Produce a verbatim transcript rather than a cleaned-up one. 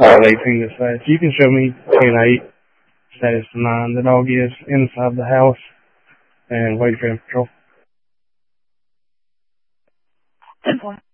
all eighteen to such. You can show me ten eight, status nine. The dog is inside the house and wait for patrol. ten four.